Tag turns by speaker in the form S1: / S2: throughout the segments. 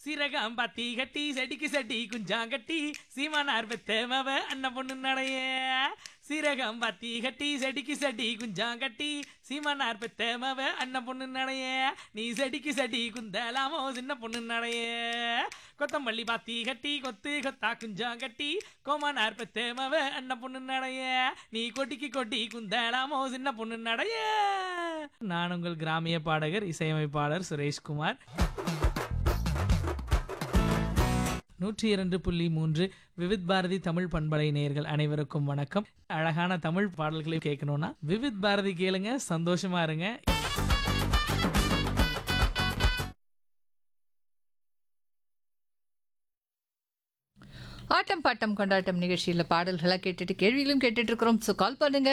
S1: சீரகம் பத்தி கட்டி செடிக்கு செடி குஞ்சாங்கட்டி சீமானார் பெத்தேமவ அண்ணன் பொண்ணு நடைய. சீரகம் பத்தி கட்டி செடிக்கு செடி குஞ்சாங்கட்டி சீமானார் பெத்தேமவ அண்ணன் பொண்ணு நடைய. நீ செடிக்கு செடி குந்தலாமோ சின்ன பொண்ணு நடைய. கொத்தமல்லி பாத்தி கட்டி கொத்து கொத்தா குஞ்சாங்கட்டி கோமானார் பெத்தேமவ அண்ணன் பொண்ணு நடைய. நீ கொட்டிக்கு கொட்டி குந்தலாமோ சின்ன பொண்ணு நடைய. நான் உங்கள் கிராமிய பாடகர் இசையமைப்பாளர் சுரேஷ்குமார். 102.3 விவித் பாரதி தமிழ் பண்பலை நேயர்கள் அனைவருக்கும் வணக்கம். அழகான தமிழ் பாடல்களை கேட்கணும்னா விவித் பாரதி கேளுங்க, சந்தோஷமா இருங்க.
S2: ஆட்டம் பாட்டம் கொண்டாட்டம் நிகழ்ச்சியில் பாடல்களை கேட்டுட்டு கேள்விகளும் கேட்டுட்டு இருக்கிறோம். ஸோ கால் பண்ணுங்க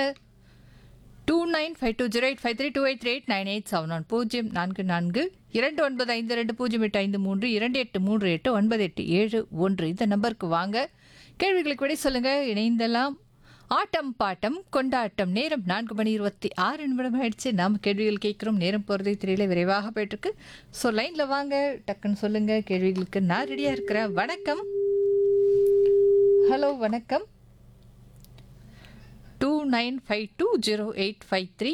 S2: 2952089874 இந்த நம்பருக்கு வாங்க. கேள்விகளுக்கு விடை சொல்லுங்க, இணைந்தெல்லாம். ஆட்டம் பாட்டம் கொண்டாட்டம். நேரம் 4:26 ஆயிடுச்சு. நாம் கேள்விகள் கேட்குறோம். நேரம் போகிறதே தெரியல, விரைவாக போயிட்டுருக்கு. ஸோ லைனில் வாங்க, டக்குன்னு சொல்லுங்க. கேள்விகளுக்கு நான் ரெடியாக இருக்கிறேன். வணக்கம். ஹலோ, வணக்கம். 29520853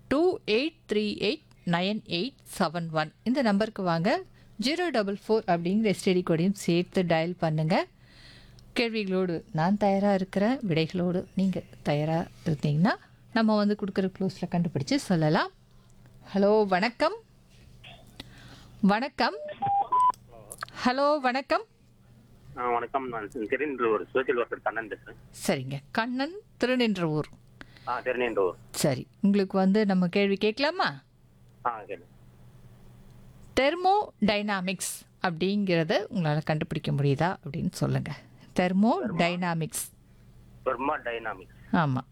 S2: 28389871 இந்த நம்பருக்கு வாங்க. 044 அப்படிங்கிற எஸ்டிடி கோடையும் சேர்த்து டயல் பண்ணுங்க. கேள்விகளோடு நான் தயாராக இருக்கிறேன், விடைகளோடு நீங்கள் தயாராக இருந்தீங்கன்னா நம்ம வந்து கொடுக்குற க்ளோஸில் கண்டுபிடிச்சு சொல்லலாம். ஹலோ, வணக்கம். வணக்கம். ஹலோ, வணக்கம்.
S3: வணக்கம். நான் திருநின்றவூர் சோசியல் ஒர்க்கர் கண்ணன் பேசுறேன்.
S2: சரிங்க, கண்ணன், திருநின்றவூர்.
S3: திருநின்றவூர்.
S2: சரி, உங்களுக்கு வந்து நம்ம கேள்வி கேட்கலாமா?
S3: கேளு.
S2: தெர்மோ டைனாமிக்ஸ் அப்படிங்கிறத உங்களால் கண்டுபிடிக்க முடியுதா அப்படின்னு சொல்லுங்க. Thermo dynamics.
S3: தெர்மோடைனாமிக்ஸ்.
S2: ஆமாம்.